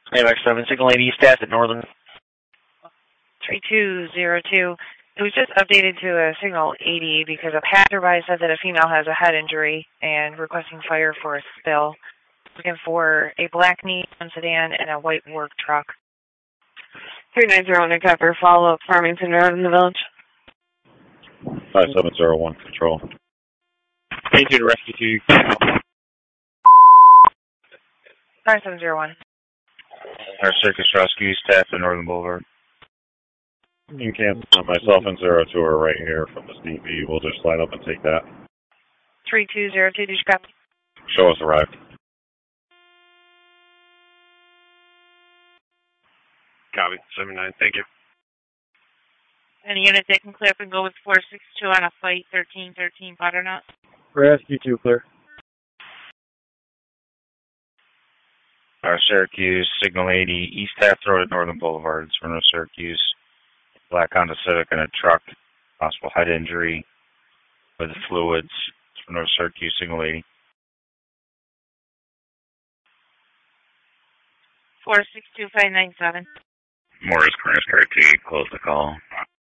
AMX 7, Signal 80 staff at Northern. 3202. It was just updated to a Signal 80 because a passerby said that a female has a head injury and requesting fire for a spill. Looking for a black Nissan sedan and a white work truck. 390 Nick Pepper, follow up Farmington Road in the village. 5701 control. 82 to rescue 2. 5701. Our Circus Rescue staff at Northern Boulevard. You can cancel myself and 02 are right here from the DP. We'll just slide up and take that. 3202, did you copy? Show us arrived. Copy. 79, thank you. And the unit that can clear up and go with 462 on a flight 1313 Butternut. Rescue 2, clear. Our Syracuse, Signal 80, East Taft Road at Northern Boulevard. It's from Syracuse. Black Honda Civic and a truck. Possible head injury with fluids. It's from Syracuse, Signal 80. 462597. Morris Corners Car T, close the call.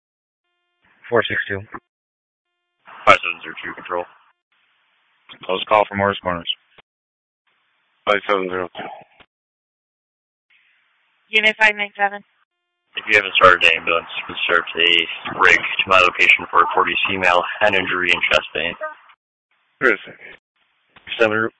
462. 5702 control. Close call for Morris Corners. 5702. Unit 597. If you haven't started an ambulance, insert a rig to my location for a 40 female, head injury and chest pain. 7